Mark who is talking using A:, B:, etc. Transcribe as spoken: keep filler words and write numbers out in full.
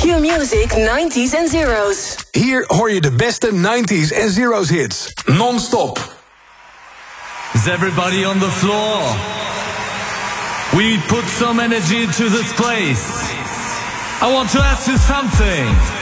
A: Q-Music nineties en zeros.
B: Hier hoor je de beste nineties en zeros hits. Non-stop.
C: Is everybody on the floor? We put some energy into this place. I want to ask you something.